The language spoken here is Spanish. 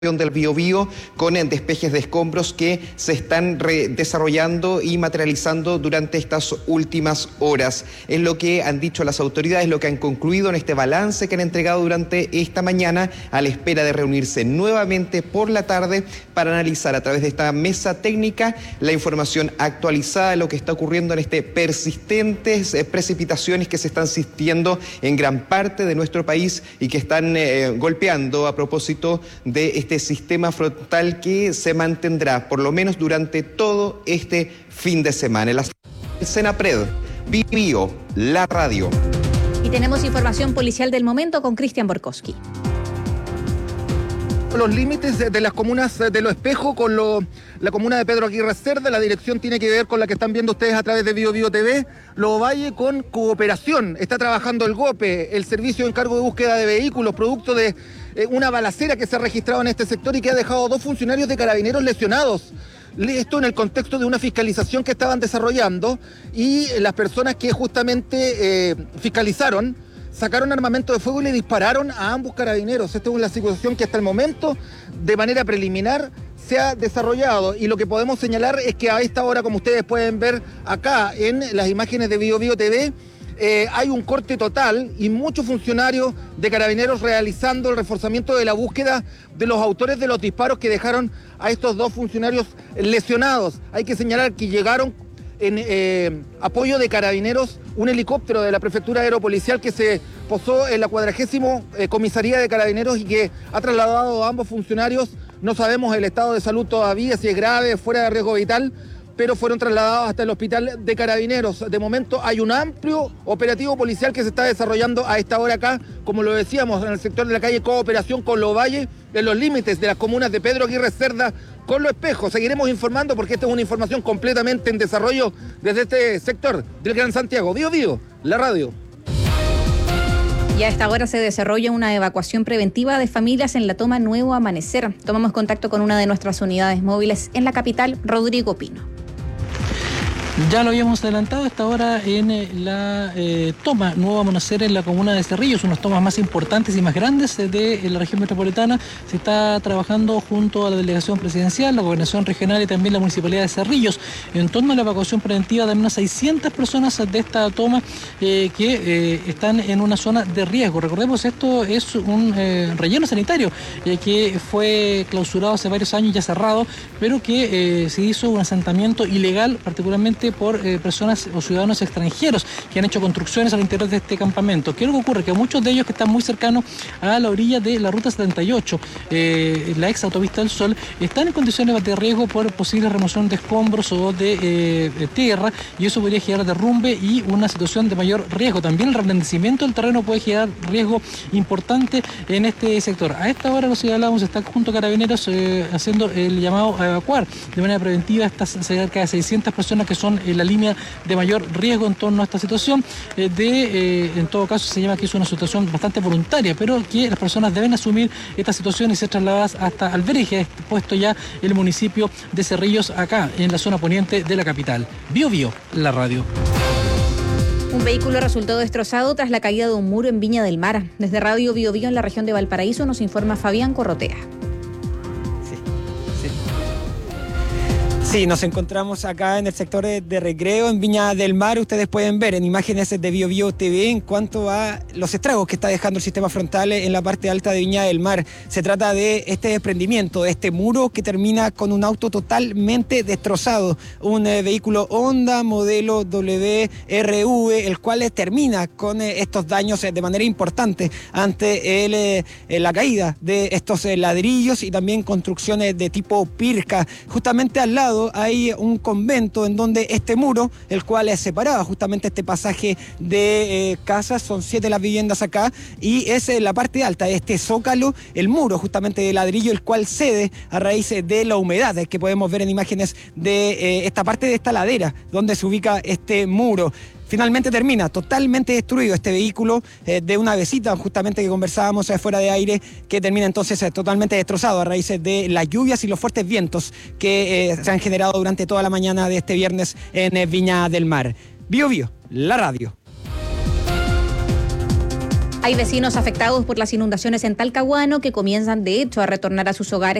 del Biobío con despejes de escombros que se están desarrollando y materializando durante estas últimas horas. Es lo que han dicho las autoridades, lo que han concluido en este balance que han entregado durante esta mañana, a la espera de reunirse nuevamente por la tarde para analizar a través de esta mesa técnica la información actualizada de lo que está ocurriendo en persistentes precipitaciones que se están sintiendo en gran parte de nuestro país y que están golpeando a propósito de este sistema frontal que se mantendrá por lo menos durante todo este fin de semana. En la Senapred, Biobío, la radio. Y tenemos información policial del momento con Cristian Borkowski. Los límites de las comunas de Los Espejos con la comuna de Pedro Aguirre Cerda, la dirección tiene que ver con la que están viendo ustedes a través de Biobío TV. Los Valle con Cooperación, está trabajando el GOPE, el Servicio de Encargo de Búsqueda de Vehículos, producto de una balacera que se ha registrado en este sector y que ha dejado 2 funcionarios de Carabineros lesionados. Esto en el contexto de una fiscalización que estaban desarrollando y las personas que justamente fiscalizaron sacaron armamento de fuego y le dispararon a ambos carabineros. Esta es una situación que hasta el momento, de manera preliminar, se ha desarrollado. Y lo que podemos señalar es que a esta hora, como ustedes pueden ver acá en las imágenes de Biobío TV, hay un corte total y muchos funcionarios de Carabineros realizando el reforzamiento de la búsqueda de los autores de los disparos que dejaron a estos 2 funcionarios lesionados. Hay que señalar que llegaron en apoyo de Carabineros un helicóptero de la Prefectura Aeropolicial que se posó en la 40ª Comisaría de Carabineros y que ha trasladado a ambos funcionarios. No sabemos el estado de salud todavía, si es grave, fuera de riesgo vital, pero fueron trasladados hasta el hospital de Carabineros. De momento hay un amplio operativo policial que se está desarrollando a esta hora acá, como lo decíamos, en el sector de la calle Cooperación con Los Valle, en los límites de las comunas de Pedro Aguirre Cerda con Los Espejos. Seguiremos informando porque esta es una información completamente en desarrollo desde este sector del Gran Santiago. Biobío, la radio. Y a esta hora se desarrolla una evacuación preventiva de familias en la toma Nuevo Amanecer. Tomamos contacto con una de nuestras unidades móviles en la capital, Rodrigo Pino. Ya lo habíamos adelantado, esta hora en la toma Nuevo Amanecer en la comuna de Cerrillos, unas tomas más importantes y más grandes de la región metropolitana. Se está trabajando junto a la delegación presidencial, la gobernación regional y también la municipalidad de Cerrillos en torno a la evacuación preventiva de unas 600 personas de esta toma que están en una zona de riesgo. Recordemos, esto es un relleno sanitario que fue clausurado hace varios años, ya cerrado, pero que se hizo un asentamiento ilegal, particularmente por personas o ciudadanos extranjeros que han hecho construcciones al interior de este campamento. ¿Qué es lo que ocurre? Que muchos de ellos que están muy cercanos a la orilla de la ruta 78, la ex autopista del Sol, están en condiciones de riesgo por posible remoción de escombros o de tierra, y eso podría generar derrumbe y una situación de mayor riesgo. También el reblandecimiento del terreno puede generar riesgo importante en este sector. A esta hora, los ciudadanos están junto a Carabineros haciendo el llamado a evacuar de manera preventiva estas cerca de 600 personas que son en la línea de mayor riesgo en torno a esta situación. En todo caso, se llama que es una situación bastante voluntaria, pero que las personas deben asumir esta situación y ser trasladadas hasta albergue, puesto ya el municipio de Cerrillos, acá en la zona poniente de la capital. Biobío, la radio. Un vehículo resultó destrozado tras la caída de un muro en Viña del Mar. Desde Radio Biobío en la región de Valparaíso nos informa Fabián Corrotea. Sí, nos encontramos acá en el sector de recreo en Viña del Mar. Ustedes pueden ver en imágenes de Biobío TV en cuanto a los estragos que está dejando el sistema frontal en la parte alta de Viña del Mar. Se trata de este desprendimiento, de este muro que termina con un auto totalmente destrozado. Un vehículo Honda modelo WRV, el cual termina con estos daños de manera importante ante la caída de estos ladrillos y también construcciones de tipo pirca. Justamente al lado hay un convento en donde este muro, el cual separaba justamente este pasaje de casas, son 7 las viviendas acá, y es la parte alta de este zócalo, el muro justamente de ladrillo, el cual cede a raíz de la humedad que podemos ver en imágenes de esta parte de esta ladera donde se ubica este muro. Finalmente termina totalmente destruido este vehículo de una vecina, justamente que conversábamos fuera de aire, que termina entonces totalmente destrozado a raíz de las lluvias y los fuertes vientos que se han generado durante toda la mañana de este viernes en Viña del Mar. Biobío, la radio. Hay vecinos afectados por las inundaciones en Talcahuano que comienzan de hecho a retornar a sus hogares